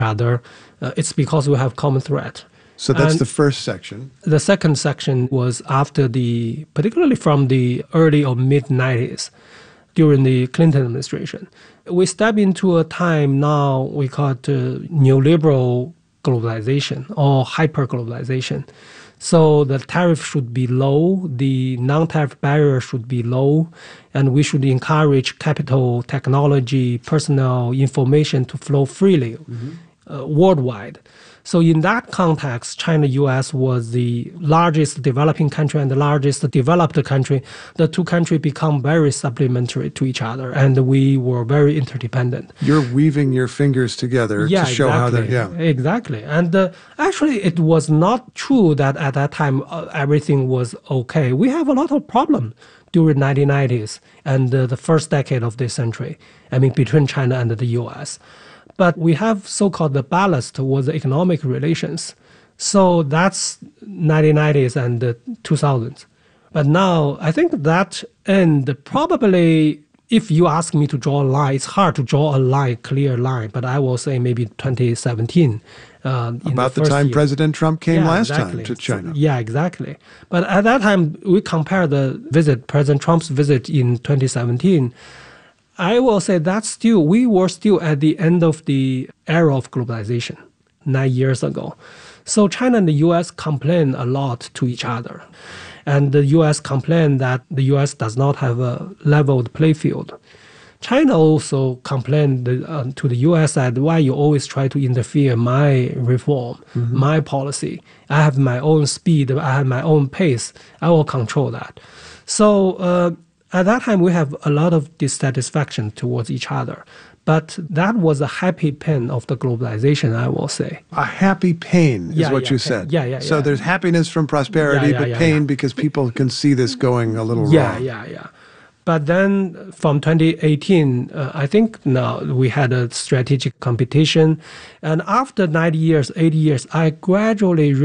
other, it's because we have common threat. So that's the first section. The second section was after particularly from the early or mid-90s, during the Clinton administration. We step into a time now we call it neoliberal globalization or hyper-globalization. So the tariff should be low, the non-tariff barrier should be low, and we should encourage capital, technology, personnel, information to flow freely worldwide. So in that context, China-US was the largest developing country and the largest developed country. The two countries become very supplementary to each other, and we were very interdependent. You're weaving your fingers together to show how they're... Yeah, exactly. And actually, it was not true that at that time everything was okay. We have a lot of problems during 1990s and the first decade of this century, between China and the US. But we have so-called the ballast towards the economic relations. So that's 1990s and the 2000s. But now I think that end probably, if you ask me to draw a line, it's hard to draw a clear line, but I will say maybe 2017. About the time President Trump came last time to China. Yeah, exactly. But at that time, we compare President Trump's visit in 2017, I will say that we were still at the end of the era of globalization 9 years ago. So China and the U.S. complain a lot to each other. And the U.S. complain that the U.S. does not have a leveled playing field. China also complained to the U.S. that why you always try to interfere in my reform, my policy. I have my own speed, I have my own pace. I will control that. So at that time, we have a lot of dissatisfaction towards each other. But that was a happy pain of the globalization, I will say. A happy pain is what you said. So there's happiness from prosperity, but pain because people can see this going a little wrong. Yeah. But then from 2018, I think now we had a strategic competition. And after 90 years, 80 years, I gradually